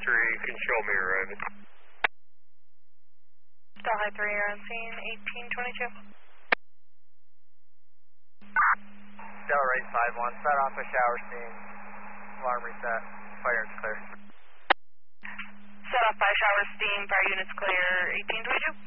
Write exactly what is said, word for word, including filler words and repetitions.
three, control me arriving. Delhi three, you're on scene, eighteen twenty-two. Delray five one, start off a shower scene. Alarm reset. Fire is clear. Set off by shower steam, fire units clear, eighteen twenty-two.